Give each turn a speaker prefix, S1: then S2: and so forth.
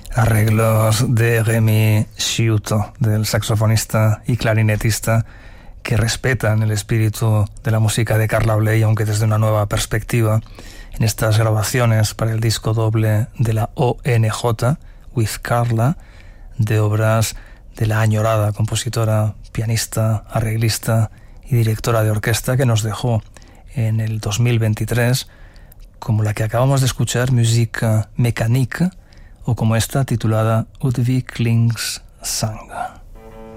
S1: Arreglos de Rémi Sciuto, del saxofonista y clarinetista, que respetan el espíritu de la música de Carla Bley, aunque desde una nueva perspectiva, en estas grabaciones para el disco doble de la ONJ, With Carla, de obras de la añorada compositora, pianista, arreglista y directora de orquesta que nos dejó en el 2023, como la que acabamos de escuchar, Musique Mécanique, o como esta titulada Udviklingssanger.